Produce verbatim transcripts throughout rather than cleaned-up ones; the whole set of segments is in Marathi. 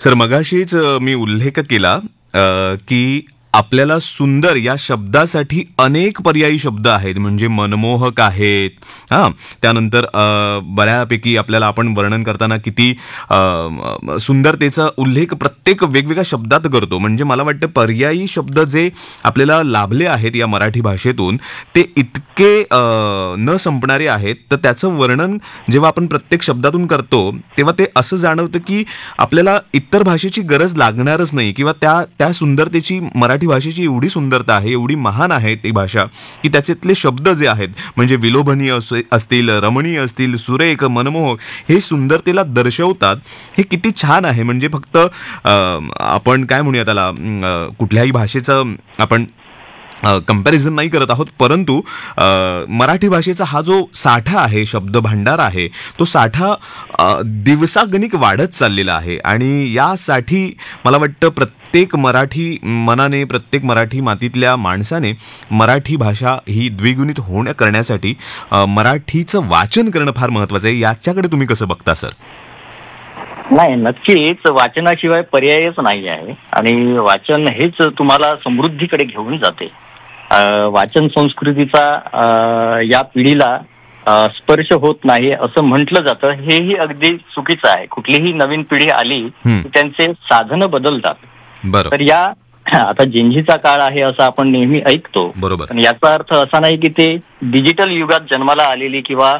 सर मगाशीच अ, मी उल्लेख केला अ, की आपल्याला सुंदर या शब्दासाठी अनेक पर्यायी शब्द आहेत, म्हणजे मनमोहक आहेत. हां, त्यानंतर अ, बऱ्यापैकी आपल्याला आपण वर्णन करताना किती अ, म, सुंदरतेचा उल्लेख प्रत्येक वेगवेगळ्या शब्दात करतो. म्हणजे मला वाटतं पर्यायी शब्द जे आपल्याला लाभले आहेत या मराठी भाषेतून ते इतके अ, न संपणारे आहेत. तर त्याचं वर्णन जेव्हा आपण प्रत्येक शब्दातून करतो तेव्हा ते असं जाणवतं की आपल्याला इतर भाषेची गरज लागणारच नाही, किंवा त्या त्या सुंदरतेची मराठी भाषेची एवढी सुंदरता आहे, एवढी महान आहे ती भाषा, की त्याच्यातले शब्द जे आहेत म्हणजे विलोभनीय असे- असतील, रमणीय असतील, सुरेख, मनमोहक, हे सुंदरतेला दर्शवतात. हे किती छान आहे. म्हणजे फक्त अ, आपण काय म्हणूया त्याला, अ, कुठल्याही भाषेचं आपण कंपॅरिझन नाही करत आहोत, परंतु अ, मराठी भाषेचा हा जो साठा आहे, शब्द भांडार आहे, तो साठा अ, दिवसागणिक वाढत चाललेला आहे. आणि यासाठी मला वाटतं प्रत्येक मराठी मनाने, प्रत्येक मराठी मातीतल्या माणसाने मराठी भाषा ही द्विगुणित होण्या करण्यासाठी अ, मराठीचं वाचन करणं फार महत्वाचं आहे. याच्याकडे तुम्ही कसं बघता सर? नाही, नक्कीच वाचनाशिवाय पर्यायच नाही आहे आणि वाचन हेच तुम्हाला समृद्धीकडे घेऊन जाते. अ, वाचन संस्कृतीचा अ, या पिढीला अ, स्पर्श होत नाही असं म्हटलं जातं, हेही अगदी चुकीचं आहे. कुठलीही नवीन पिढी आली हं. की त्यांचे साधनं बदलतात. बरं, तर या आता जेंझीचा काळ आहे असं आपण नेहमी ऐकतो, बरोबर. पण याचा अर्थ असा नाही की ते डिजिटल युगात जन्माला आलेली किंवा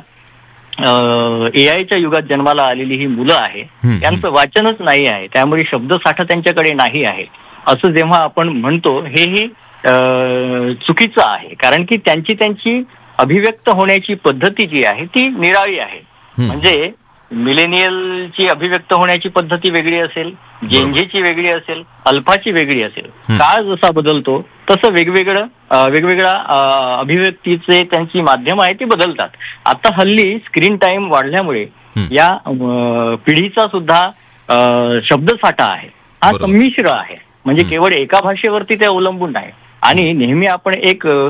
ए आयच्या युगात जन्माला आलेली ही मुलं आहे, हं, त्यांचं वाचनच नाही आहे, त्यामुळे शब्दसाठा त्यांच्याकडे नाही आहे असं जेव्हा आपण म्हणतो, हेही अ, चुकीचं आहे. कारण की त्यांची त्यांची अभिव्यक्त होण्याची पद्धती जी आहे ती निराळी आहे. हं. म्हणजे मिलेनियलची अभिव्यक्त होण्याची पद्धती वेगळी असेल, जेंझीची वेगळी असेल, अल्फाची वेगळी असेल. हं. काळ जसा बदलतो तसं वेगवेगळं अ, वेगवेगळ्या अ, अभिव्यक्तीचे त्यांची माध्यम आहे ती बदलतात. आता हल्ली स्क्रीन टाइम वाढल्यामुळे हं. या अ, पिढीचा सुद्धा अ, शब्दसाठा आहे हा बरोबर. संमिश्र आहे. म्हणजे हं. केवळ एका भाषेवरती ते अवलंबून नाही. आणि नेहमी आपण एक अ,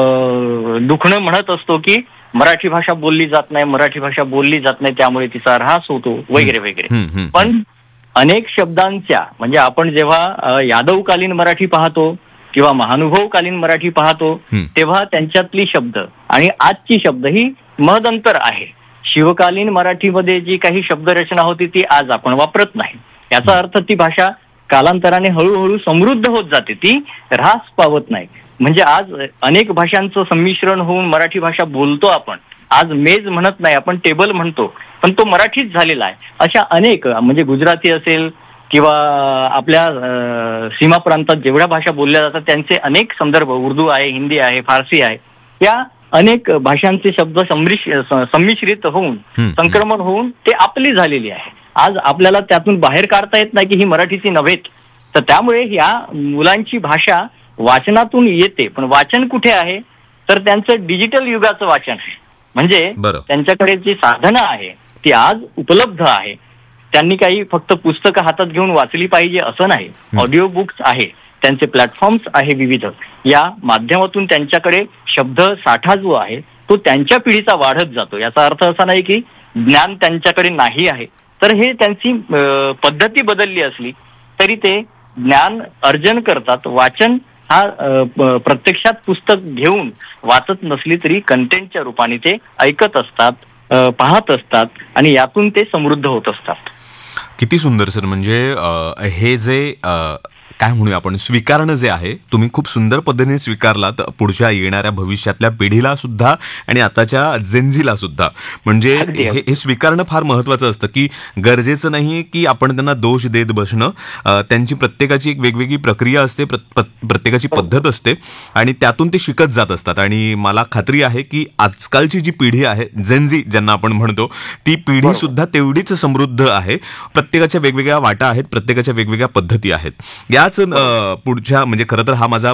दुखणं म्हणत असतो की मराठी भाषा बोलली जात नाही, मराठी भाषा बोलली जात नाही, त्यामुळे तिचा ऱ्हास होतो वगैरे वगैरे. हं, हं, हं. पण अनेक शब्दांच्या म्हणजे आपण जेव्हा अ, यादवकालीन मराठी पाहतो किंवा महानुभवकालीन मराठी पाहतो, हं. तेव्हा त्यांच्यातली शब्द आणि आजची शब्द ही महदंतर आहे. शिवकालीन मराठीमध्ये जी काही शब्दरचना होती ती आज आपण वापरत नाही. याचा अर्थ ती भाषा कालांतराने हळूहळू समृद्ध होत जाते, ती ऱ्हास पावत नाही. म्हणजे आज अनेक भाषांचं संमिश्रण होऊन मराठी भाषा बोलतो आपण. आज मेज म्हणत नाही, आपण टेबल म्हणतो, पण तो मराठीच झालेला आहे. अशा अनेक म्हणजे गुजराती असेल किंवा आपल्या अ, सीमा प्रांतात जेवढ्या भाषा बोलल्या जातात त्यांचे अनेक संदर्भ, उर्दू आहे, हिंदी आहे, फारसी आहे, या अनेक भाषांचे शब्द संमिश संमिश्रित होऊन हं. संक्रमण होऊन ते आपली झालेली आहे. आज आपल्याला त्यातून बाहेर काढता येत नाही की ही मराठीची नव्हेत. तर त्यामुळे या मुलांची भाषा वाचनातून येते, पण वाचन कुठे आहे तर त्यांचं डिजिटल युगाचं वाचन आहे. म्हणजे बरं. त्यांच्याकडे जी साधनं आहे ती आज उपलब्ध आहे. त्यांनी काही फक्त पुस्तकं हातात घेऊन वाचली पाहिजे असं नाही. हं. ऑडिओ बुक्स आहे, त्यांचे प्लॅटफॉर्म्स आहे विविध, या माध्यमातून त्यांच्याकडे शब्द साठा जो आहे तो त्यांच्या पिढीचा वाढत जातो. याचा अर्थ असा नाही की ज्ञान त्यांच्याकडे नाही आहे. तर हे त्यांची अ, पद्धती बदलली असली तरी ते ज्ञान अर्जन करतात. वाचन हा अ, प- प्रत्यक्षात पुस्तक घेऊन वाचत नसली तरी कंटेंटच्या रूपाने ते ऐकत असतात, अ, पाहत असतात आणि यातून ते समृद्ध होत असतात. किती सुंदर सर. म्हणजे अ, हे जे अ, काय म्हणूया आपण, स्वीकारणं जे आहे तुम्ही खूप सुंदर पद्धतीने स्वीकारलात पुढच्या येणाऱ्या भविष्यातल्या पिढीला सुद्धा आणि आताच्या जेनझीला सुद्धा. म्हणजे अगदी, हे अगदी. हे स्वीकारणं फार महत्वाचं असतं, की गरजेचं नाही की आपण त्यांना दोष देत बसणं. अ, त्यांची प्रत्येकाची एक वेगवेगळी प्रक्रिया असते, प्र- प्र- प्रत्येकाची पद्धत असते आणि त्यातून ते शिकत जात असतात. आणि मला खात्री आहे की आजकालची जी पिढी आहे, जेनझी ज्यांना आपण म्हणतो, ती पिढी बरोबर. सुद्धा तेवढीच समृद्ध आहे. प्रत्येकाच्या वेगवेगळ्या वाटा आहेत, प्रत्येकाच्या वेगवेगळ्या पद्धती आहेत. याच अ, पुढच्या म्हणजे खरं तर हा माझा